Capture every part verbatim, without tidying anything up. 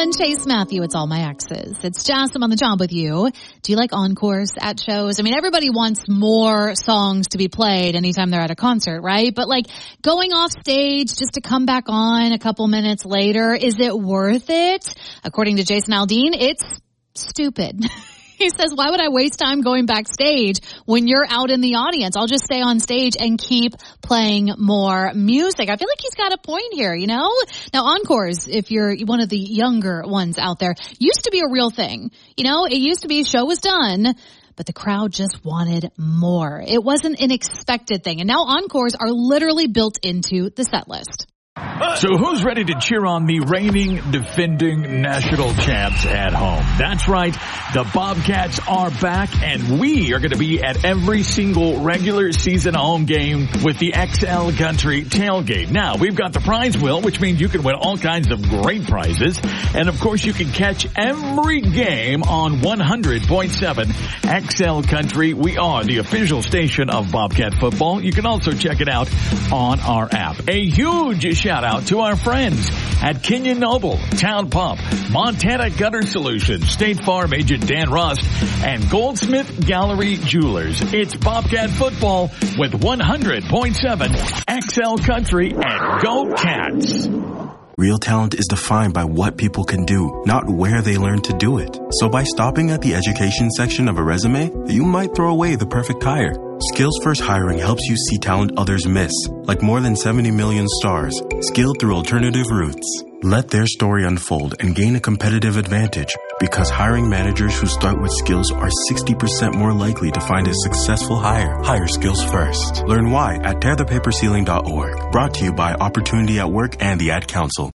and Chase Matthew. It's all my exes. It's Jess. I'm on the job with you. Do you like encores at shows? I mean, everybody wants more songs to be played anytime they're at a concert, right? But like going off stage just to come back on a couple minutes later, is it worth it? According to Jason Aldean, it's stupid. He says, why would I waste time going backstage when you're out in the audience? I'll just stay on stage and keep playing more music. I feel like he's got a point here, you know? Now, encores, if you're one of the younger ones out there, used to be a real thing. You know, it used to be show was done, but the crowd just wanted more. It wasn't an expected thing. And now encores are literally built into the set list. So who's ready to cheer on the reigning, defending national champs at home? That's right. The Bobcats are back, and we are going to be at every single regular season home game with the X L Country Tailgate. Now, we've got the prize wheel, which means you can win all kinds of great prizes. And, of course, you can catch every game on one hundred point seven X L Country. We are the official station of Bobcat football. You can also check it out on our app. A huge shout out to our friends at Kenyon Noble, Town Pump, Montana Gutter Solutions, State Farm agent Dan Rust, and Goldsmith Gallery Jewelers. It's Bobcat football with one hundred point seven X L Country, and go Cats! Real talent is defined by what people can do, not where they learn to do it. So by stopping at the education section of a resume, you might throw away the perfect hire. Skills First Hiring helps you see talent others miss, like more than seventy million stars, skilled through alternative routes. Let their story unfold and gain a competitive advantage, because hiring managers who start with skills are sixty percent more likely to find a successful hire. Hire skills first. Learn why at tear the paper ceiling dot org. Brought to you by Opportunity at Work and the Ad Council.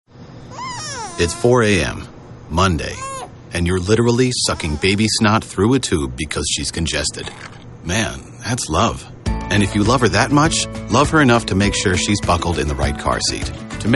It's four a.m., Monday, and you're literally sucking baby snot through a tube because she's congested. Man, that's love. And if you love her that much, love her enough to make sure she's buckled in the right car seat.